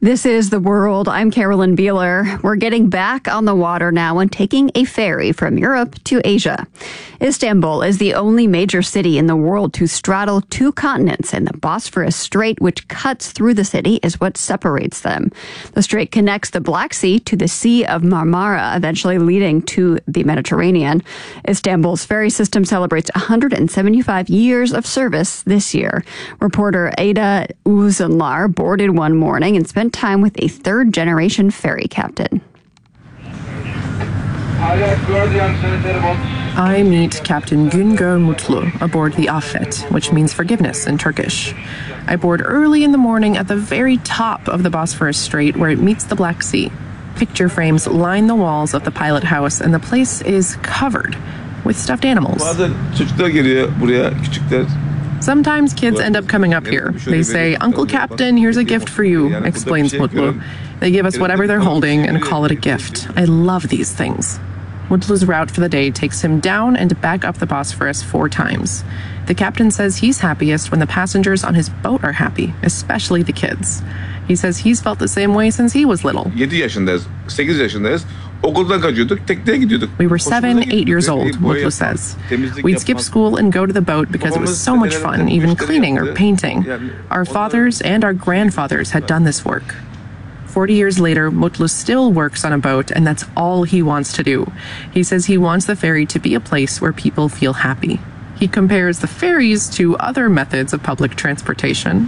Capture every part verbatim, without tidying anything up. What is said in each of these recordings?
This is The World. I'm Carolyn Beeler. We're getting back on the water now and taking a ferry from Europe to Asia. Istanbul is the only major city in the world to straddle two continents, and the Bosphorus Strait, which cuts through the city, is what separates them. The strait connects the Black Sea to the Sea of Marmara, eventually leading to the Mediterranean. Istanbul's ferry system celebrates one hundred seventy-five years of service this year. Reporter Ada Uzunlar boarded one morning and spent time with a third-generation ferry captain. I meet Captain Güngör Mutlu aboard the Affet, which means forgiveness in Turkish. I board early in the morning at the very top of the Bosphorus Strait where it meets the Black Sea. Picture frames line the walls of the pilot house, and the place is covered with stuffed animals. Sometimes kids end up coming up here. They say, "Uncle Captain, here's a gift for you," explains Mutlu. They give us whatever they're holding and call it a gift. I love these things. Mutlu's route for the day takes him down and back up the Bosphorus four times. The captain says he's happiest when the passengers on his boat are happy, especially the kids. He says he's felt the same way since he was little. We were seven, eight years old, Mutlu says. We'd skip school and go to the boat because it was so much fun, even cleaning or painting. Our fathers and our grandfathers had done this work. Forty years later, Mutlu still works on a boat, and that's all he wants to do. He says he wants the ferry to be a place where people feel happy. He compares the ferries to other methods of public transportation.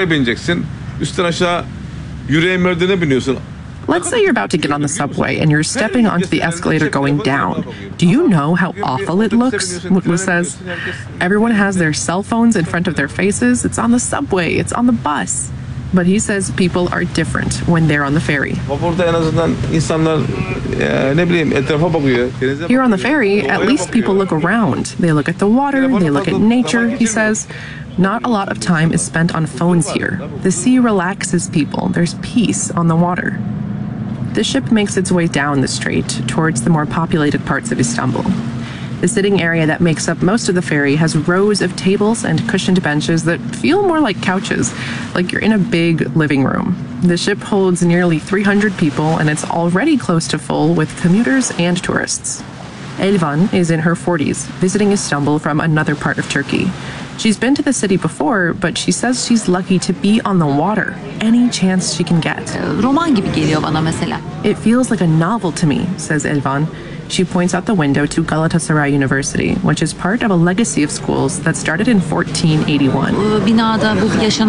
Let's say you're about to get on the subway and you're stepping onto the escalator going down. Do you know how awful it looks? Mutlu says. Everyone has their cell phones in front of their faces. It's on the subway. It's on the bus. But he says people are different when they're on the ferry. Here on the ferry, at least people look around. They look at the water, they look at nature, he says. Not a lot of time is spent on phones here. The sea relaxes people. There's peace on the water. The ship makes its way down the strait towards the more populated parts of Istanbul. The sitting area that makes up most of the ferry has rows of tables and cushioned benches that feel more like couches, like you're in a big living room. The ship holds nearly three hundred people, and it's already close to full with commuters and tourists. Elvan is in her forties, visiting Istanbul from another part of Turkey. She's been to the city before, but she says she's lucky to be on the water any chance she can get. It feels like a novel to me, says Elvan. She points out the window to Galatasaray University, which is part of a legacy of schools that started in fourteen eighty-one.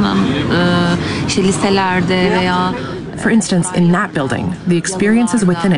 For instance, in that building, the experiences within it